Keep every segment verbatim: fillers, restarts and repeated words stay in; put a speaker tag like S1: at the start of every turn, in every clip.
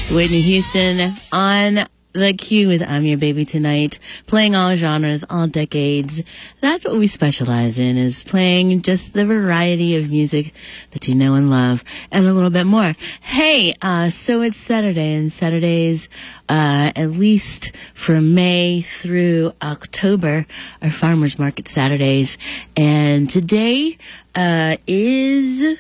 S1: Whitney Houston on the Q with I'm Your Baby Tonight, playing all genres, all decades. That's what we specialize in, is playing just the variety of music that you know and love, and a little bit more. Hey, uh, so it's Saturday, and Saturdays, uh, at least for May through October, are Farmers Market Saturdays. And today, uh, is,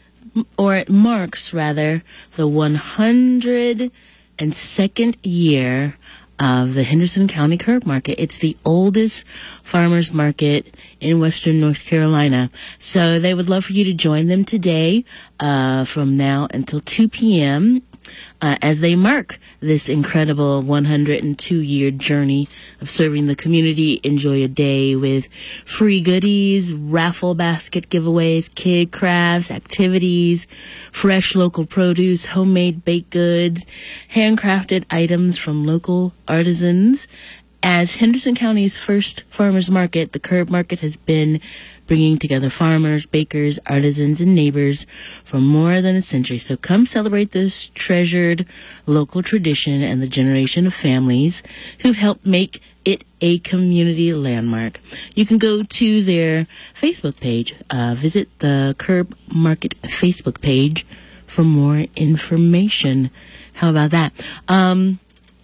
S1: or it marks rather, the one hundred second year of the Henderson County Curb Market. It's the oldest farmers market in Western North Carolina. So they would love for you to join them today, uh, from now until two p.m., Uh, as they mark this incredible one hundred two year journey of serving the community. Enjoy a day with free goodies, raffle basket giveaways, kid crafts, activities, fresh local produce, homemade baked goods, handcrafted items from local artisans. As Henderson County's first farmers market, the Curb Market has been bringing together farmers, bakers, artisans, and neighbors for more than a century. So come celebrate this treasured local tradition and the generation of families who've helped make it a community landmark. You can go to their Facebook page. Uh, visit the Curb Market Facebook page for more information. How about that? Um,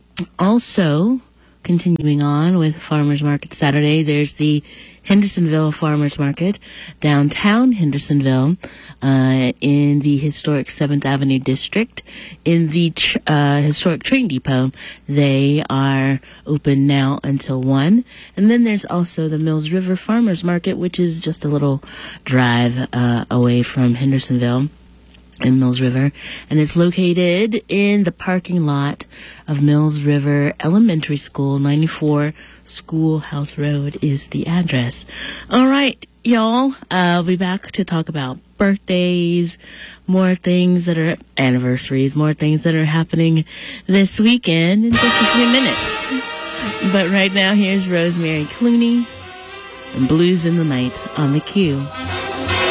S1: also, continuing on with Farmers Market Saturday, there's the Hendersonville Farmers Market, downtown Hendersonville, uh, in the historic seventh Avenue District, in the tr- uh, historic train depot. They are open now until one. And then there's also the Mills River Farmers Market, which is just a little drive uh, away from Hendersonville in Mills River, and it's located in the parking lot of Mills River Elementary School. ninety-four Schoolhouse Road is the address. All right, y'all, I'll be back to talk about birthdays, more things that are anniversaries, more things that are happening this weekend in just a few minutes. But right now, here's Rosemary Clooney and Blues in the Night on the Q.